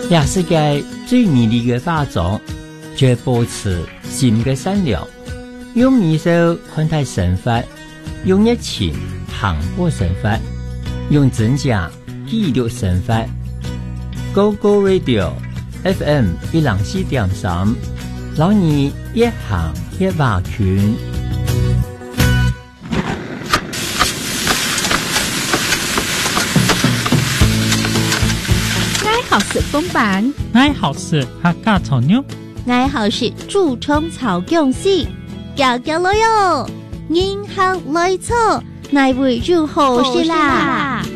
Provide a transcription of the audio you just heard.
也世界最美丽的化妆，就保持心的善良，用艺术看待生活，用热情磅礴生活，用真假记录生活。Go Go Radio FM 104.3，老你一行一瓦群。 好是公版， 爱好是客家草妞， 爱好是蛀虫草蛹死，搞搞了哟，银行来错，乃为如何是啦？